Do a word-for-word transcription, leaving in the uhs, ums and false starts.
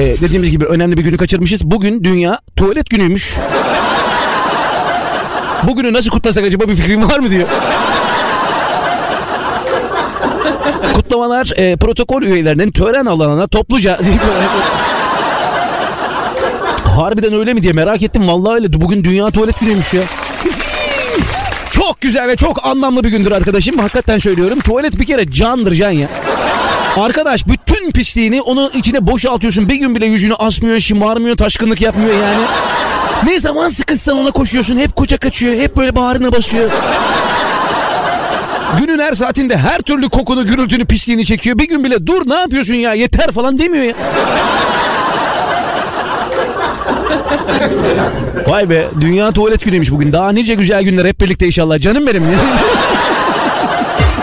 Ee, dediğimiz gibi önemli bir günü kaçırmışız. Bugün Dünya Tuvalet Günü'ymüş. Bugünü nasıl kutlasak acaba, bir fikrin var mı diyor. Kutlamalar e, protokol üyelerinin tören alanına topluca... Harbiden öyle mi diye merak ettim. Vallahi öyle. Bugün Dünya Tuvalet Günü'ymüş ya. Çok güzel ve çok anlamlı bir gündür arkadaşım. Hakikaten söylüyorum. Tuvalet bir kere candır can ya. Arkadaş bütün pisliğini onun içine boşaltıyorsun. Bir gün bile yüzünü asmıyor, şımarmıyor, taşkınlık yapmıyor yani. Ne zaman sıkışsan ona koşuyorsun. Hep koca kaçıyor. Hep böyle bağrına basıyor. Günün her saatinde her türlü kokunu, gürültünü, pisliğini çekiyor. Bir gün bile dur ne yapıyorsun ya, yeter falan demiyor ya. Vay be, Dünya Tuvalet Günü'ymüş bugün. Daha nice güzel günler hep birlikte inşallah. Canım benim ya.